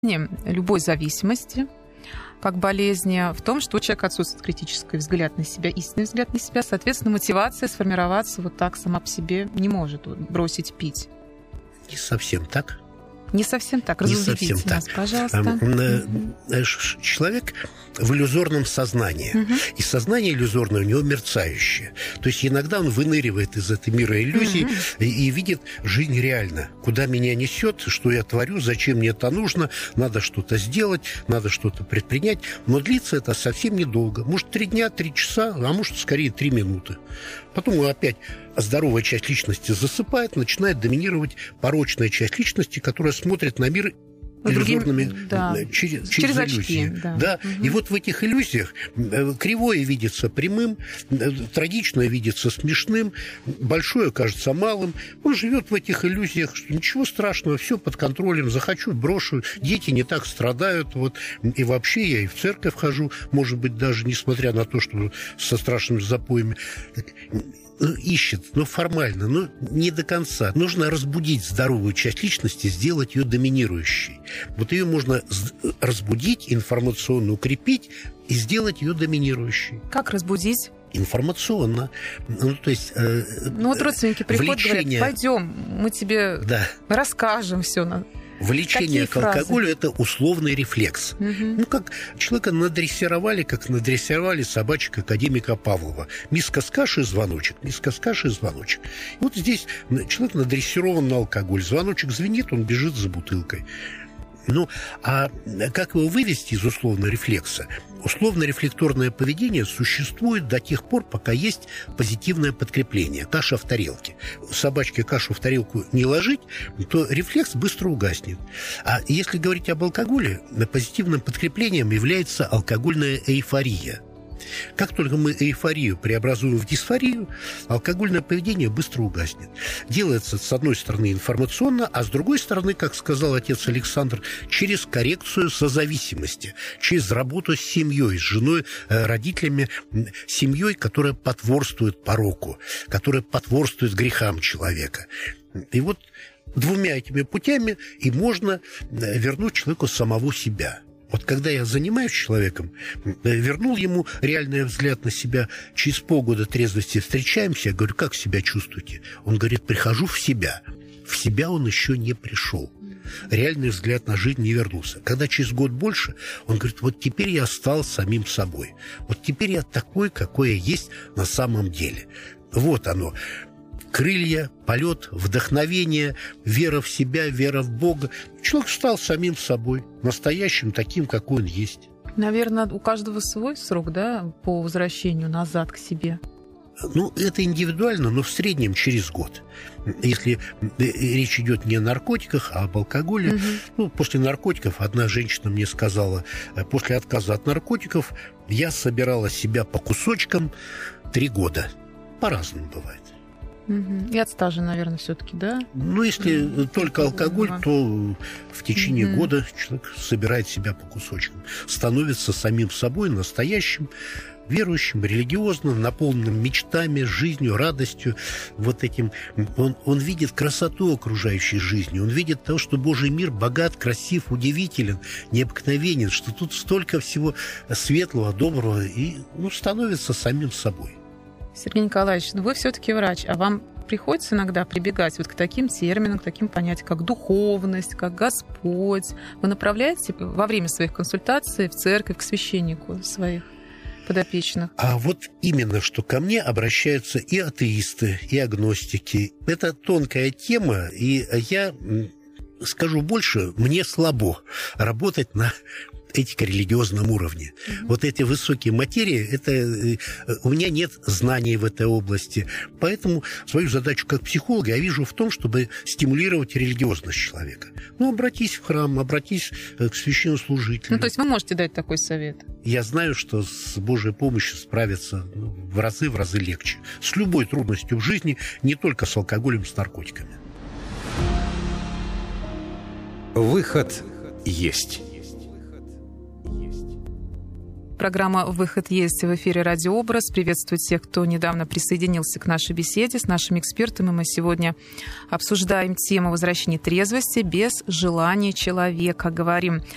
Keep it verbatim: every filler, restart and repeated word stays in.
любой зависимости, как болезни, в том, что у человека отсутствует критический взгляд на себя, истинный взгляд на себя, соответственно, мотивация сформироваться вот так сама по себе не может бросить пить. Не совсем так. Не совсем так. Разубедите нас, так. пожалуйста. Человек в иллюзорном сознании. Угу. И сознание иллюзорное у него мерцающее. То есть иногда он выныривает из этого мира иллюзий угу. и, и видит жизнь реально. Куда меня несет, что я творю, зачем мне это нужно, надо что-то сделать, надо что-то предпринять. Но длится это совсем недолго. Может, три дня, три часа, а может, скорее, три минуты. Потом опять здоровая часть личности засыпает, начинает доминировать порочная часть личности, которая смотрит на мир иллюзорными, другим, да. через, через, через очки, иллюзии. Да. Да. Угу. И вот в этих иллюзиях кривое видится прямым, трагичное видится смешным, большое кажется малым. Он живет в этих иллюзиях, что ничего страшного, все под контролем, захочу, брошу, дети не так страдают, вот, и вообще я и в церковь хожу, может быть, даже несмотря на то, что со страшными запоями. Ну, ищет, но формально, но не до конца. Нужно разбудить здоровую часть личности, сделать ее доминирующей. Вот ее можно разбудить, информационно укрепить и сделать ее доминирующей. Как разбудить? Информационно. Ну, то есть, э, ну вот родственники приходят, влечение... говорят, пойдем, мы тебе да. расскажем все. Влечение к алкоголю – это условный рефлекс. Угу. Ну, как человека надрессировали, как надрессировали собачек академика Павлова. Миска с кашей – звоночек, миска с кашей – звоночек. И вот здесь человек надрессирован на алкоголь. Звоночек звенит, он бежит за бутылкой. Ну, а как его вывести из условного рефлекса? Условно-рефлекторное поведение существует до тех пор, пока есть позитивное подкрепление. Каша в тарелке. Собачке кашу в тарелку не ложить, то рефлекс быстро угаснет. А если говорить об алкоголе, позитивным подкреплением является алкогольная эйфория. Как только мы эйфорию преобразуем в дисфорию, алкогольное поведение быстро угаснет. Делается, с одной стороны, информационно, а с другой стороны, как сказал отец Александр, через коррекцию созависимости, через работу с семьей, с женой, родителями, семьей, которая потворствует пороку, которая потворствует грехам человека. И вот двумя этими путями и можно вернуть человеку самого себя. Вот когда я занимаюсь человеком, вернул ему реальный взгляд на себя, через полгода трезвости встречаемся, я говорю, как себя чувствуете? Он говорит, прихожу в себя. В себя он еще не пришел. Реальный взгляд на жизнь не вернулся. Когда через год больше, он говорит, вот теперь я стал самим собой. Вот теперь я такой, какой я есть на самом деле. Вот оно. Крылья, полет, вдохновение, вера в себя, вера в Бога. Человек стал самим собой, настоящим, таким, какой он есть. Наверное, у каждого свой срок, да, по возвращению назад к себе? Ну, это индивидуально, но в среднем через год. Если речь идет не о наркотиках, а об алкоголе. Угу. Ну, после наркотиков одна женщина мне сказала, после отказа от наркотиков я собирала себя по кусочкам три года. По-разному бывает. И от стажа, наверное, все-таки, да? Ну, если mm-hmm. только алкоголь, mm-hmm. то в течение mm-hmm. года человек собирает себя по кусочкам, становится самим собой, настоящим, верующим, религиозным, наполненным мечтами, жизнью, радостью. Вот этим. Он, он видит красоту окружающей жизни, он видит то, что Божий мир богат, красив, удивителен, необыкновенен, что тут столько всего светлого, доброго, и ну, становится самим собой. Сергей Николаевич, ну вы все-таки врач, а вам приходится иногда прибегать вот к таким терминам, к таким понятиям, как духовность, как Господь. Вы направляете во время своих консультаций в церковь к священнику своих подопечных? А вот именно, что ко мне обращаются и атеисты, и агностики. Это тонкая тема, и я скажу больше, мне слабо работать на этико-религиозном уровне. Mm-hmm. Вот эти высокие материи, это, у меня нет знаний в этой области. Поэтому свою задачу как психолога я вижу в том, чтобы стимулировать религиозность человека. Ну, обратись в храм, обратись к священнослужителю. Ну, то есть вы можете дать такой совет? Я знаю, что с Божьей помощью справиться ну, в разы, в разы легче. С любой трудностью в жизни, не только с алкоголем, с наркотиками. Выход есть. Программа «Выход есть» в эфире «Радиообраз». Приветствую тех, кто недавно присоединился к нашей беседе с нашими экспертами. Мы сегодня обсуждаем тему возвращения трезвости без желания человека. Говорим